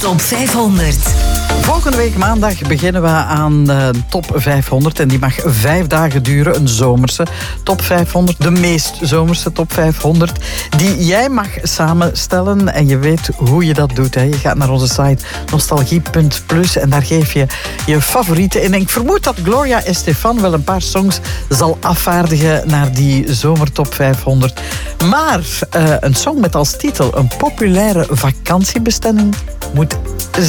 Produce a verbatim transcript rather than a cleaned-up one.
Top vijfhonderd. Volgende week maandag beginnen we aan de top vijfhonderd. En die mag vijf dagen duren. Een zomerse top vijfhonderd. De meest zomerse top vijfhonderd. Die jij mag samenstellen. En je weet hoe je dat doet. Hè. Je gaat naar onze site nostalgie punt plus. En daar geef je je favorieten in. En ik vermoed dat Gloria Estefan wel een paar songs zal afvaardigen naar die zomertop vijfhonderd. Maar uh, een song met als titel een populaire vakantiebestemming moet